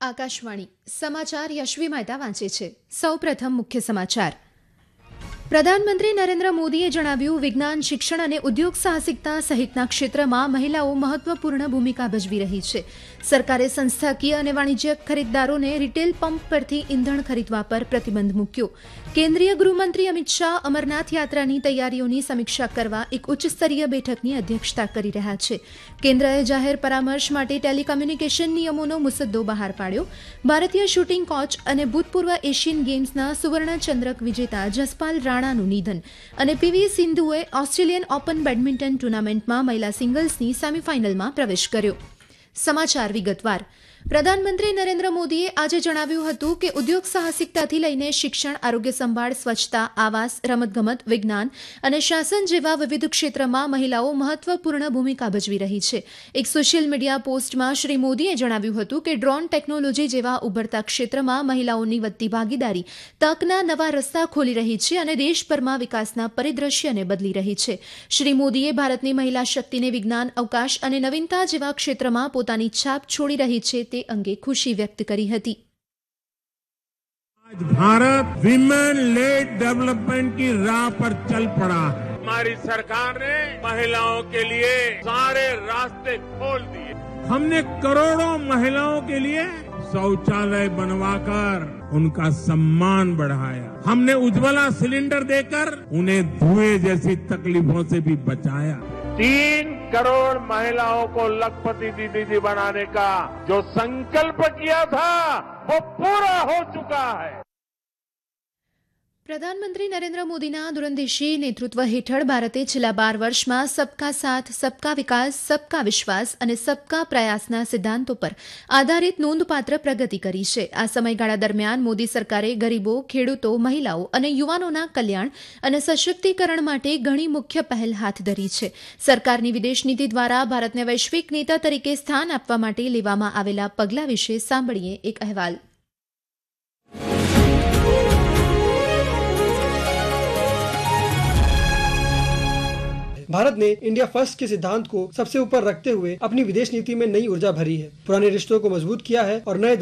આકાશવાણી સમાચાર યશવી મહેતા વાંચે છે. સૌપ્રથમ મુખ્ય સમાચાર. પ્રધાનમંત્રી નરેન્દ્ર મોદીએ જણાવ્યું, વિજ્ઞાન, શિક્ષણ અને ઉદ્યોગ સાહસિકતા સહિતના ક્ષેત્રમાં મહિલાઓ મહત્વપૂર્ણ ભૂમિકા ભજવી રહી છે. સરકારે સંસ્થાકીય અને વાણિજ્યક ખરીદદારોને રિટેલ પંપ પરથી ઇંધણ ખરીદવા પર પ્રતિબંધ મૂક્યો. કેન્દ્રીય ગૃહમંત્રી અમિત શાહ અમરનાથ યાત્રાની તૈયારીઓની સમીક્ષા કરવા એક ઉચ્ચસ્તરીય બેઠકની અધ્યક્ષતા કરી રહ્યા છે. કેન્દ્રએ જાહેર પરામર્શ માટે ટેલિકમ્યુનિકેશન નિયમોનો મુસદ્દો બહાર પાડ્યો. ભારતીય શૂટિંગ કોચ અને ભૂતપૂર્વ એશિયન ગેમ્સના સુવર્ણ ચંદ્રક વિજેતા જસપાલ રાણાનું નિધન અને પીવી સિંધુએ ઓસ્ટ્રેલિયન ઓપન બેડમિન્ટન ટુર્નામેન્ટમાં મહિલા સિંગલ્સની સેમીફાઇનલમાં પ્રવેશ કર્યો. સમાચાર વિગતવાર. પ્રધાનમંત્રી નરેન્દ્ર મોદીએ આજે જણાવ્યું હતું કે ઉદ્યોગ સાહસિકતાથી લઈને શિક્ષણ, આરોગ્ય સંભાળ, સ્વચ્છતા, આવાસ, રમતગમત, વિજ્ઞાન અને શાસન જેવા વિવિધ ક્ષેત્રમાં મહિલાઓ મહત્વપૂર્ણ ભૂમિકા ભજવી રહી છે. એક સોશિયલ મીડિયા પોસ્ટમાં શ્રી મોદીએ જણાવ્યું હતું કે ડ્રોન ટેકનોલોજી જેવા ઉભરતા ક્ષેત્રમાં મહિલાઓની વધતી ભાગીદારી તકના નવા રસ્તા ખોલી રહી છે અને દેશભરમાં વિકાસના પરિદ્રશ્યને બદલી રહી છે. શ્રી મોદીએ ભારતની મહિલા શક્તિને વિજ્ઞાન, અવકાશ અને નવીનતા જેવા ક્ષેત્રમાં પોતાની છાપ છોડી રહી છે તે અંગે ખુશી વ્યક્ત કરી હતી. आज भारत विमेन लेड डेवलपमेंट की राह पर चल पड़ा है. हमारी सरकार ने महिलाओं के लिए सारे रास्ते खोल दिए. हमने करोड़ों महिलाओं के लिए शौचालय बनवाकर उनका सम्मान बढ़ाया. हमने उज्ज्वला सिलेंडर देकर उन्हें धुएं जैसी तकलीफों से भी बचाया. 3 करोड़ महिलाओं को लखपति दीदी बनाने का जो संकल्प किया था वो पूरा हो चुका है. પ્રધાનમંત્રી નરેન્દ્ર મોદીના દૂરંદેશી નેતૃત્વ હેઠળ ભારતે છેલ્લા 12 વર્ષમાં સબકા સાથ, સબકા વિકાસ, સબકા વિશ્વાસ અને સબકા પ્રયાસના સિદ્ધાંતો પર આધારિત નોંધપાત્ર પ્રગતિ કરી છે. આ સમયગાળા દરમિયાન મોદી સરકારે ગરીબો, ખેડૂતો, મહિલાઓ અને યુવાનોના કલ્યાણ અને સશક્તિકરણ માટે ઘણી મુખ્ય પહેલ હાથ ધરી છે. સરકારની વિદેશ નીતિ દ્વારા ભારતને વૈશ્વિક નેતા તરીકે સ્થાન આપવા માટે લેવામાં આવેલા પગલાં વિશે સાંભળીએ એક અહેવાલ. भारत ने इंडिया फर्स्ट के सिद्धांत को सबसे ऊपर रखते हुए अपनी विदेश नीति में नई ऊर्जा भरी है, पुराने रिश्तों को मजबूत किया है और नए